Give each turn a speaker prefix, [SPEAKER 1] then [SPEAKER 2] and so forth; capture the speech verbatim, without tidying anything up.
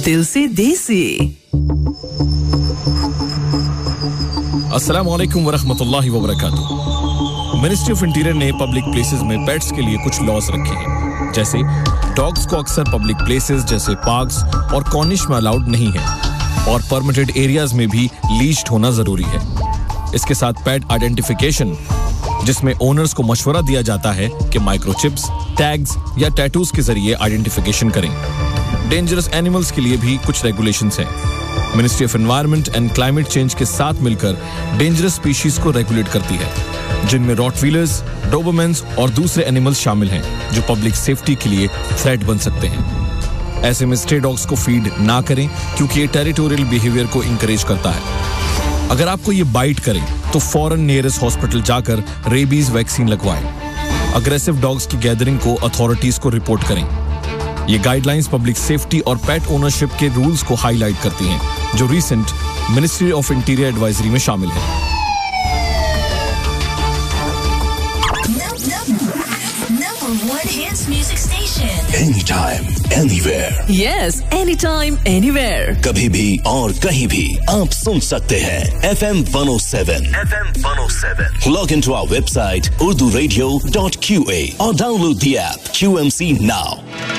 [SPEAKER 1] दिल से देसी।
[SPEAKER 2] अस्सलाम वालेकुम व रहमतुल्लाहि व बरकातुहू। मिनिस्ट्री ऑफ इंटीरियर ने पब्लिक प्लेसेस में पेट्स के लिए कुछ लॉज रखे हैं, जैसे डॉग्स को अक्सर पब्लिक प्लेसेस जैसे पार्क्स और कॉर्निश में अलाउड नहीं है और परमिटेड एरियाज में भी लीश्ड होना जरूरी है। इसके साथ पेट आइडेंटिफिकेशन, जिसमें ओनर्स को मशवरा दिया जाता है कि माइक्रोचिप्स, टैग्स या टैटूज के जरिए आइडेंटिफिकेशन करें। डेंजरस एनिमल्स के लिए भी कुछ रेगुलेशंस हैं। Ministry of environment and climate change के साथ मिलकर डेंजरस स्पीशीज को रेगुलेट करती है, जिनमें रॉटवीलर्स, डोबरमैन्स और दूसरे एनिमल्स शामिल हैं जो पब्लिक सेफ्टी के लिए थ्रेट बन सकते हैं। ऐसे में स्ट्रे डॉग्स को फीड ना करें क्योंकि ये टेरिटोरियल बिहेवियर को इंकरेज करता है। अगर आपको ये बाइट करे तो फौरन नियरेस्ट हॉस्पिटल जाकर रेबीज वैक्सीन लगवाएं। अग्रेसिव डॉग्स की गैदरिंग को अथॉरिटीज को रिपोर्ट करें। ये गाइडलाइंस पब्लिक सेफ्टी और पेट ओनरशिप के रूल्स को हाईलाइट करती हैं, जो recent ministry of interior advisory में शामिल है।
[SPEAKER 3] Anytime, anywhere.
[SPEAKER 1] Yes, anytime, anywhere.
[SPEAKER 3] कभी भी और कहीं भी आप सुन सकते हैं F M one oh seven. F M one oh seven. Log into our website urdu radio dot q a or download the app Q M C now.